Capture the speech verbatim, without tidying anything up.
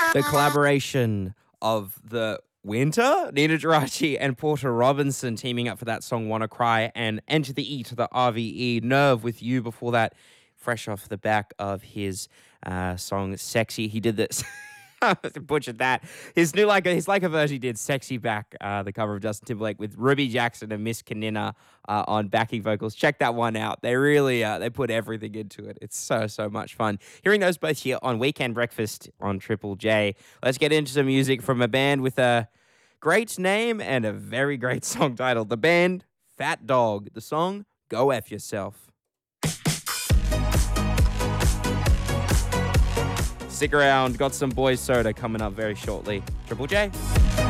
The collaboration of the Winter, Nina Geraci and Porter Robinson teaming up for that song Wanna Cry, and Enter the E to the R V E, Nerve with You before that, fresh off the back of his uh, song Sexy. He did this. I butchered that. His new like his like a version he did Sexy Back, uh, the cover of Justin Timberlake with Ruby Jackson and Miss Kanina uh, on backing vocals. Check that one out. They really uh, they put everything into it. It's so so much fun. Hearing those both here on Weekend Breakfast on Triple J. Let's get into some music from a band with a great name and a very great song title. The band Fat Dog. The song Go F Yourself. Stick around. Got some Boys Soda coming up very shortly. Triple J.